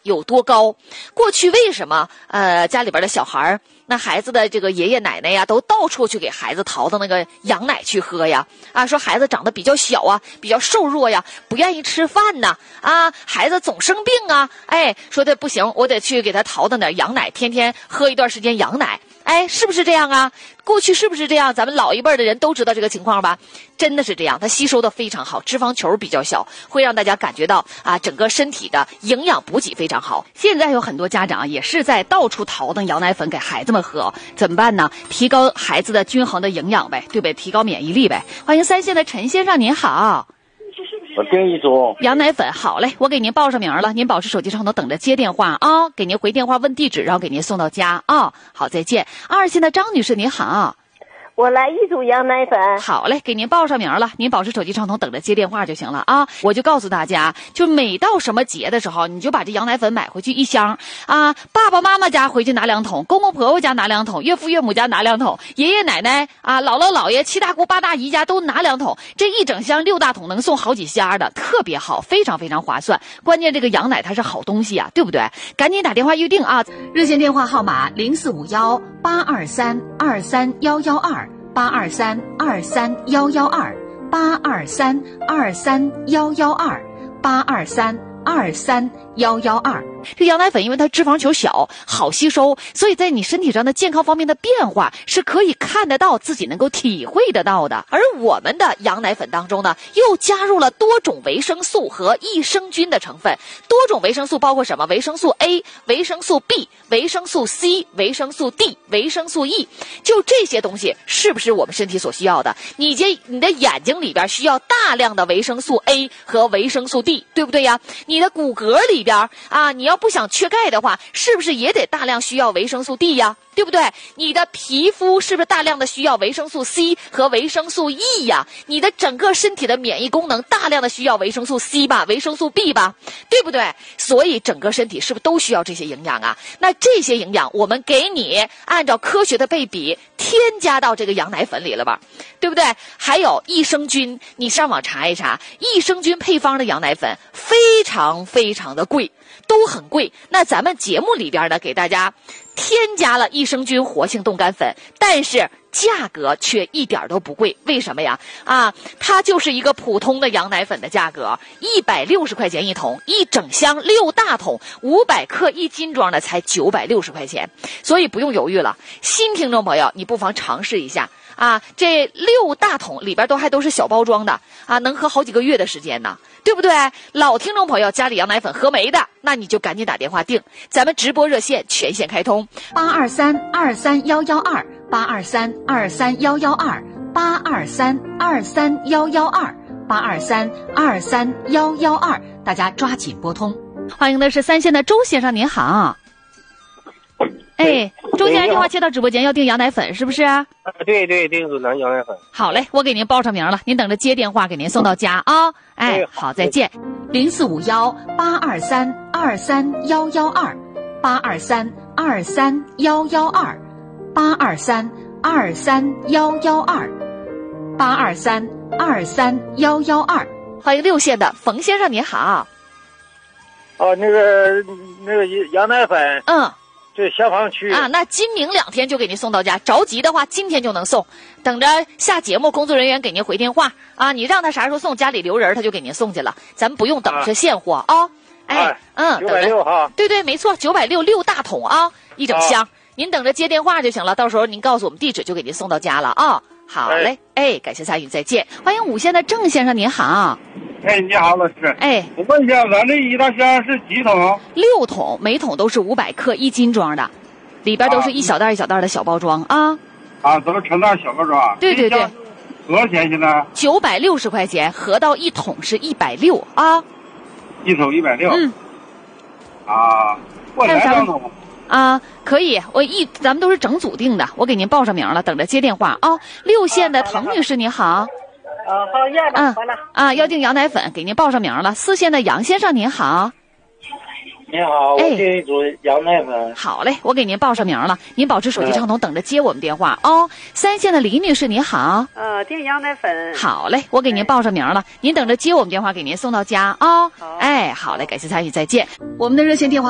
有多高。过去为什么家里边的小孩那孩子的这个爷爷奶奶呀，都到处去给孩子淘的那个羊奶去喝呀？说孩子长得比较小啊，比较瘦弱呀，不愿意吃饭呐，孩子总生病啊，说的不行，我得去给他淘的点羊奶，天天喝一段时间羊奶。是不是这样啊？过去是不是这样？咱们老一辈的人都知道这个情况吧？真的是这样，它吸收的非常好，脂肪球比较小，会让大家感觉到整个身体的营养补给非常好。 现在有很多家长也是在到处淘的羊奶粉给孩子们喝，怎么办呢？提高孩子的均衡的营养呗，对不对？提高免疫力呗。欢迎3线的陈先生，您好。 我订一组羊奶粉，好嘞，我给您报上名了，您保持手机上头等着接电话啊，给您回电话问地址，然后给您送到家啊。好，再见。2线的张女士，您好。 我来一组羊奶粉。 好嘞，给您报上名了，您保持手机畅通，等着接电话就行了啊。我就告诉大家，就每到什么节的时候，你就把这羊奶粉买回去1箱爸爸妈妈家回去拿2桶，公公婆婆家拿2桶，岳父岳母家拿2桶，爷爷奶奶姥姥姥爷、7大姑8大姨家都拿2桶，这一整箱6大桶能送好几箱的，特别好，非常非常划算。关键这个羊奶它是好东西对不对？赶紧打电话预定啊！热线电话号码0452-823-232-823-232-112-823-23112-823-23112。这羊奶粉因为它脂肪球小，好吸收，所以在你身体上的健康方面的变化是可以看得到，自己能够体会得到的。而我们的羊奶粉当中呢，又加入了多种维生素和益生菌的成分。多种维生素包括什么？维生素 A、维生素 B、维生素 C、维生素 D、维生素 E， 就这些东西是不是我们身体所需要的？你的眼睛里边需要大量的维生素 A 和维生素 D， 对不对呀？你的骨骼里边你要不想缺钙的话，是不是也得大量需要维生素 D 呀？对不对？你的皮肤是不是大量的需要维生素 C 和维生素 E 呀？你的整个身体的免疫功能大量的需要维生素 C 吧，维生素 B 吧，对不对？所以整个身体是不是都需要这些营养啊？那这些营养我们给你按照科学的配比添加到这个羊奶粉里了吧，对不对？还有益生菌，你上网查一查，益生菌配方的羊奶粉非常非常的贵，都很贵。那咱们节目里边呢，给大家添加了益生菌活性冻干粉，但是价格却一点都不贵。为什么呀？它就是一个普通的羊奶粉的价格，160块钱一桶，一整箱6大桶，500克1斤装的才960块钱。所以不用犹豫了，新听众朋友，你不妨尝试一下这6大桶里边都是小包装的能喝好几个月的时间呢，对不对？老听众朋友家里羊奶粉喝没的，那你就赶紧打电话订，咱们直播热线全线开通，823-23112，823-23112，823-23112，823-23112，大家抓紧拨通。欢迎的是3线的周先生，您好。周先生，电话接到直播间，要订羊奶粉是不是？ 对，订组羊奶粉。 好嘞，我给您报上名了，您等着接电话，给您送到家啊。好，再见。0451-823-23112，823-23112，823-23112，823-23112。欢迎6线的冯先生，您好。 那个羊奶粉，这消防区那今明2天就给您送到家，着急的话今天就能送，等着下节目工作人员给您回电话你让他啥时候送，家里留人他就给您送去了，咱们不用等着现货 960哈， 对，没错，960大桶一整箱，您等着接电话就行了，到时候您告诉我们地址就给您送到家了好嘞，感谢参与，再见。欢迎5线的郑先生，您好。 你好，老师。我问一下，咱这一大箱是几桶 ？6桶，每桶都是500克1斤装的，里边都是一小袋一小袋的小包装都是成袋小包装。 对， 多少钱现在 ？960块钱，合到1桶是160 一桶160。我来2桶可以，咱们都是整组订的，我给您报上名了，等着接电话6线的滕女士，您好。 好，要了，好了。 要订羊奶粉，给您报上名了。4线的杨先生，您好。 你好，我订一组羊奶粉。 好嘞，我给您报上名了，您保持手机畅通，等着接我们电话3线的李女士，您好。 订羊奶粉。 好嘞，我给您报上名了，您等着接我们电话，给您送到家好嘞，感谢参与，再见。我们的热线电话